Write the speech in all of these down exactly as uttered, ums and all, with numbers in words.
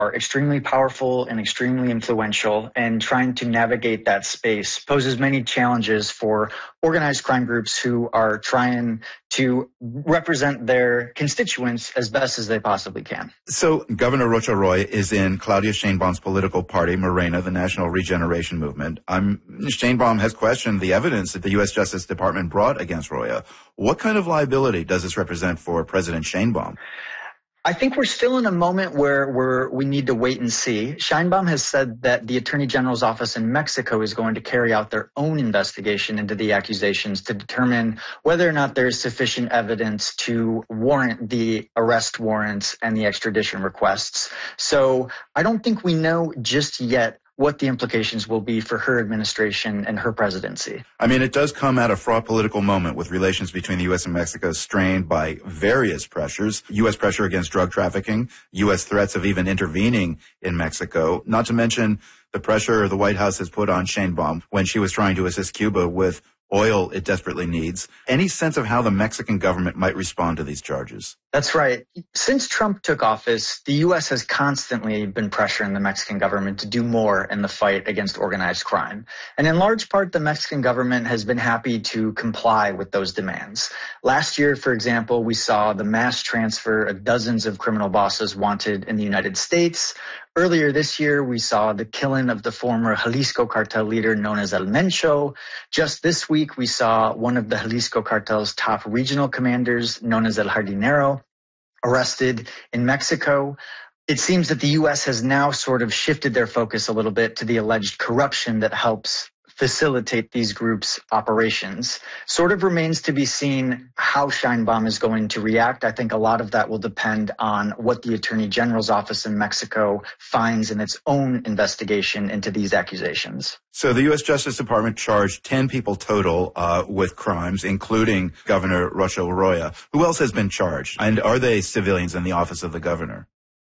are extremely powerful and extremely influential, and trying to navigate that space poses many challenges for organized crime groups who are trying to represent their constituents as best as they possibly can. So Governor Rocha Roy is in Claudia Sheinbaum's political party, Morena, the National Regeneration Movement. Um, Sheinbaum has questioned the evidence that the U S Justice Department brought against Roya. What kind of liability does this represent for President Sheinbaum? I think we're still in a moment where we're, we need to wait and see. Sheinbaum has said that the Attorney General's office in Mexico is going to carry out their own investigation into the accusations to determine whether or not there is sufficient evidence to warrant the arrest warrants and the extradition requests. So I don't think we know just yet what the implications will be for her administration and her presidency. I mean, it does come at a fraught political moment with relations between the U S and Mexico strained by various pressures, U S pressure against drug trafficking, U S threats of even intervening in Mexico, not to mention the pressure the White House has put on Sheinbaum when she was trying to assist Cuba with oil it desperately needs. Any sense of how the Mexican government might respond to these charges? That's right. Since Trump took office, the U S has constantly been pressuring the Mexican government to do more in the fight against organized crime. And in large part, the Mexican government has been happy to comply with those demands. Last year, for example, we saw the mass transfer of dozens of criminal bosses wanted in the United States. Earlier this year, we saw the killing of the former Jalisco cartel leader known as El Mencho. Just this week, we saw one of the Jalisco cartel's top regional commanders, known as El Jardinero, arrested in Mexico. It seems that the U S has now sort of shifted their focus a little bit to the alleged corruption that helps facilitate these groups' operations. Sort of remains to be seen how Sheinbaum is going to react. I think a lot of that will depend on what the Attorney General's office in Mexico finds in its own investigation into these accusations. So the U S Justice Department charged ten people total uh, with crimes, including Governor Rocha Roya. Who else has been charged? And are they civilians in the office of the governor?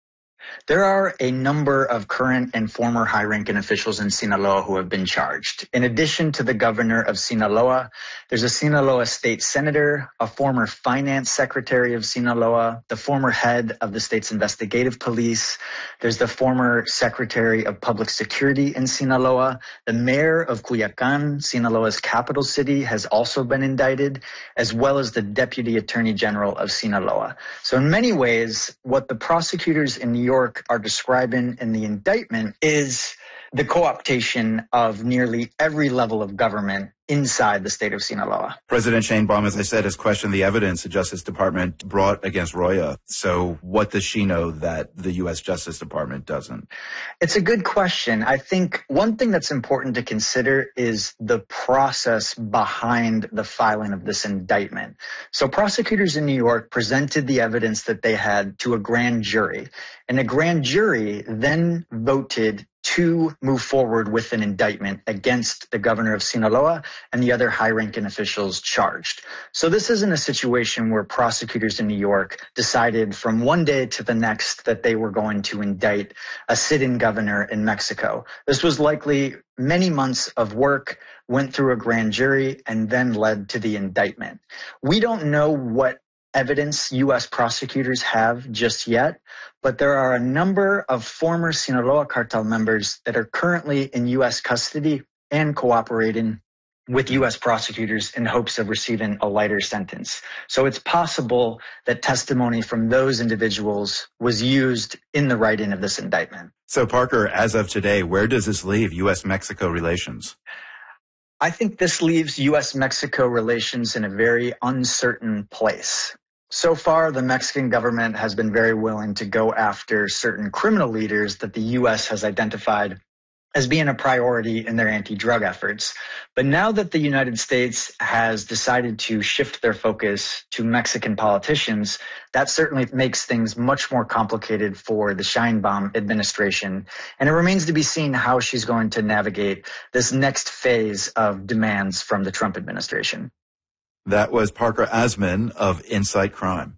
There are a number of current and former high-ranking officials in Sinaloa who have been charged. In addition to the governor of Sinaloa, there's a Sinaloa state senator, a former finance secretary of Sinaloa, the former head of the state's investigative police. There's the former secretary of public security in Sinaloa. The mayor of Culiacan, Sinaloa's capital city, has also been indicted, as well as the deputy attorney general of Sinaloa. So in many ways, what the prosecutors in New York are describing in the indictment is the co-optation of nearly every level of government inside the state of Sinaloa. President Sheinbaum, as I said, has questioned the evidence the Justice Department brought against Roya. So what does she know that the U S Justice Department doesn't? It's a good question. I think one thing that's important to consider is the process behind the filing of this indictment. So prosecutors in New York presented the evidence that they had to a grand jury, and a grand jury then voted to move forward with an indictment against the governor of Sinaloa and the other high-ranking officials charged. So this isn't a situation where prosecutors in New York decided from one day to the next that they were going to indict a sit-in governor in Mexico. This was likely many months of work, went through a grand jury, and then led to the indictment. We don't know what evidence U S prosecutors have just yet, but there are a number of former Sinaloa cartel members that are currently in U S custody and cooperating with U S prosecutors in hopes of receiving a lighter sentence. So it's possible that testimony from those individuals was used in the writing of this indictment. So Parker, as of today, where does this leave U S Mexico relations? I think this leaves U S Mexico relations in a very uncertain place. So far, the Mexican government has been very willing to go after certain criminal leaders that the U S has identified as being a priority in their anti-drug efforts. But now that the United States has decided to shift their focus to Mexican politicians, that certainly makes things much more complicated for the Sheinbaum administration. And it remains to be seen how she's going to navigate this next phase of demands from the Trump administration. That was Parker Asman of Insight Crime.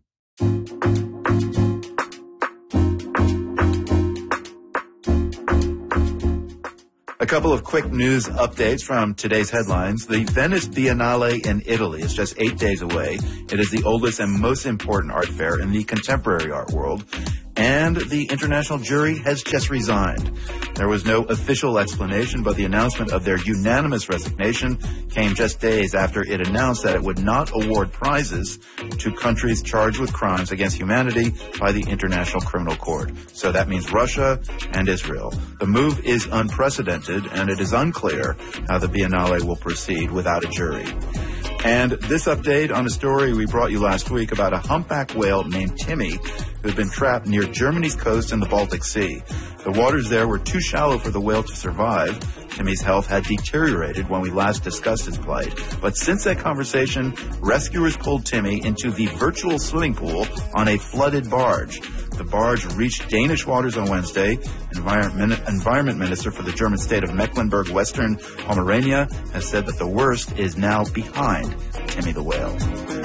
A couple of quick news updates from today's headlines. The Venice Biennale in Italy is just eight days away. It is the oldest and most important art fair in the contemporary art world. And the international jury has just resigned. There was no official explanation, but the announcement of their unanimous resignation came just days after it announced that it would not award prizes to countries charged with crimes against humanity by the International Criminal Court. So that means Russia and Israel. The move is unprecedented, and it is unclear how the Biennale will proceed without a jury. And this update on a story we brought you last week about a humpback whale named Timmy who had been trapped near Germany's coast in the Baltic Sea. The waters there were too shallow for the whale to survive. Timmy's health had deteriorated when we last discussed his plight. But since that conversation, rescuers pulled Timmy into the virtual swimming pool on a flooded barge. The barge reached Danish waters on Wednesday. Environment, Environment Minister for the German state of Mecklenburg-Western Pomerania has said that the worst is now behind Timmy the whale.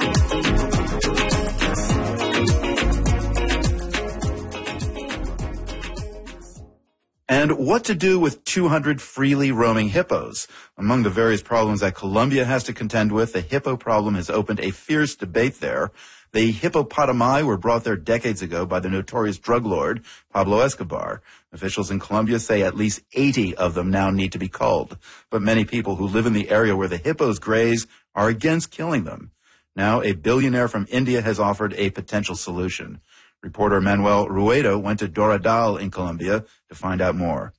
And what to do with two hundred freely roaming hippos? Among the various problems that Colombia has to contend with, the hippo problem has opened a fierce debate there. The hippopotami were brought there decades ago by the notorious drug lord Pablo Escobar. Officials in Colombia say at least eighty of them now need to be culled. But many people who live in the area where the hippos graze are against killing them. Now a billionaire from India has offered a potential solution. Reporter Manuel Rueda went to Doradal in Colombia to find out more.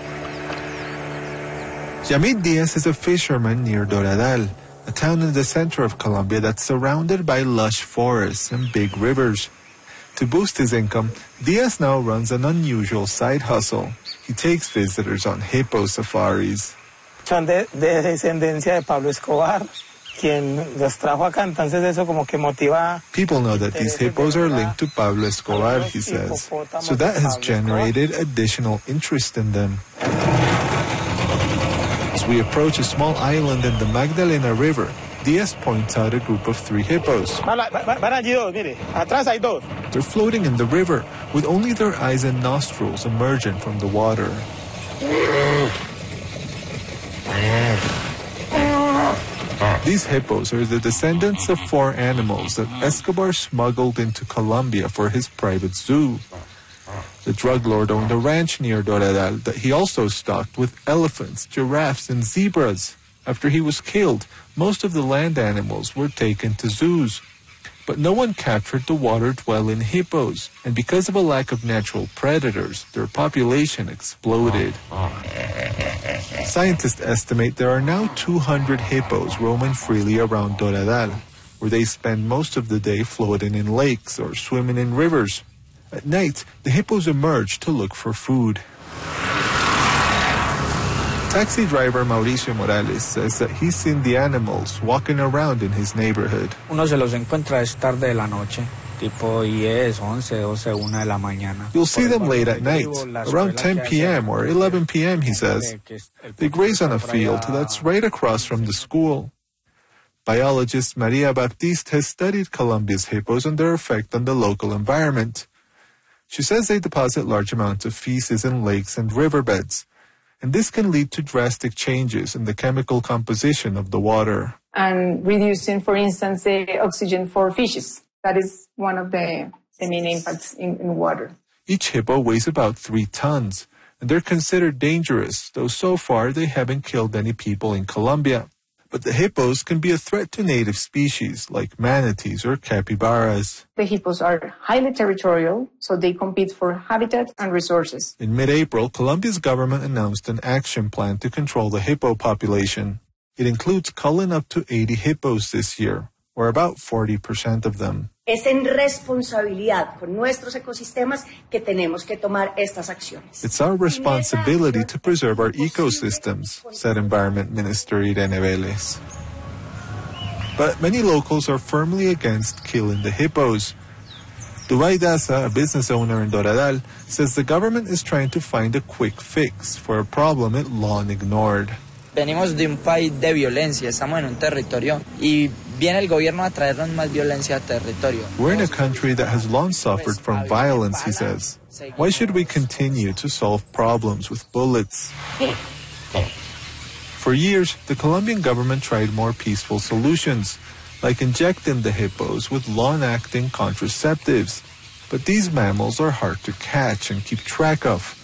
Yamid Diaz is a fisherman near Doradal, a town in the center of Colombia that's surrounded by lush forests and big rivers. To boost his income, Diaz now runs an unusual side hustle. He takes visitors on hippo safaris. Son de, de descendencia de Pablo Escobar. Quien los trajo acá, entonces eso como que motiva. People know that these hippos are linked to Pablo Escobar, he says, so that has generated additional interest in them. As we approach a small island in the Magdalena River, Diaz points out a group of three hippos. They're floating in the river, with only their eyes and nostrils emerging from the water. These hippos are the descendants of four animals that Escobar smuggled into Colombia for his private zoo. The drug lord owned a ranch near Doradal that he also stocked with elephants, giraffes, and zebras. After he was killed, most of the land animals were taken to zoos. But no one captured the water-dwelling hippos, and because of a lack of natural predators, their population exploded. Scientists estimate there are now two hundred hippos roaming freely around Doradal, where they spend most of the day floating in lakes or swimming in rivers. At night, the hippos emerge to look for food. Taxi driver Mauricio Morales says that he's seen the animals walking around in his neighborhood. Uno se los encuentra es tarde de la noche, tipo diez, once, doce, una de la mañana. You'll see them late at night, around ten p.m. or eleven p.m., he says. They graze on a field that's right across from the school. Biologist Maria Baptiste has studied Colombia's hippos and their effect on the local environment. She says they deposit large amounts of feces in lakes and riverbeds, and this can lead to drastic changes in the chemical composition of the water. And reducing, for instance, the oxygen for fishes. That is one of the, the main impacts in, in water. Each hippo weighs about three tons, and they're considered dangerous, though so far they haven't killed any people in Colombia. But the hippos can be a threat to native species like manatees or capybaras. The hippos are highly territorial, so they compete for habitat and resources. In mid-April, Colombia's government announced an action plan to control the hippo population. It includes culling up to eighty hippos this year, or about forty percent of them. Es en responsabilidad con nuestros ecosistemas que tenemos que tomar estas acciones. It's our responsibility to preserve our ecosystems, said Environment Minister Irene Vélez. But many locals are firmly against killing the hippos. Dubay Daza, a business owner in Doradal, says the government is trying to find a quick fix for a problem it long ignored. Venimos de un país de violencia, estamos en un territorio y viene el gobierno a traernos más violencia al territorio. We're in a country that has long suffered from violence, he says. Why should we continue to solve problems with bullets? For years, the Colombian government tried more peaceful solutions, like injecting the hippos with long-acting contraceptives. But these mammals are hard to catch and keep track of.